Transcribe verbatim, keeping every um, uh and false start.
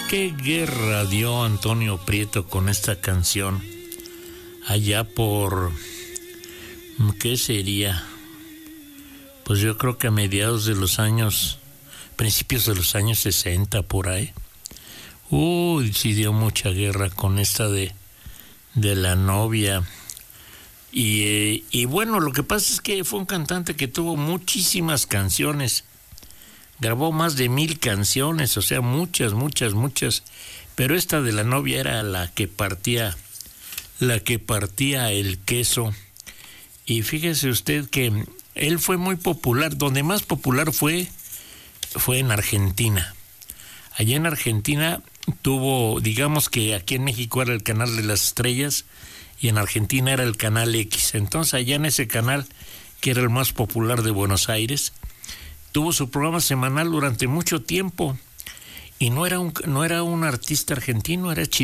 Qué guerra dio Antonio Prieto con esta canción allá por, ¿qué sería? Pues yo creo que a mediados de los años, principios de los años sesenta, por ahí. Uy, sí dio mucha guerra con esta de, de la novia. Y, eh, y bueno, lo que pasa es que fue un cantante que tuvo muchísimas canciones. Grabó más de mil canciones, o sea, muchas, muchas, muchas. Pero esta de la novia era la que partía, la que partía el queso. Y fíjese usted que él fue muy popular. Donde más popular fue, fue en Argentina. Allá en Argentina tuvo, digamos que aquí en México era el canal de las estrellas y en Argentina era el canal X. Entonces allá en ese canal, que era el más popular de Buenos Aires, tuvo su programa semanal durante mucho tiempo y no era un, no era un artista argentino, era chileno.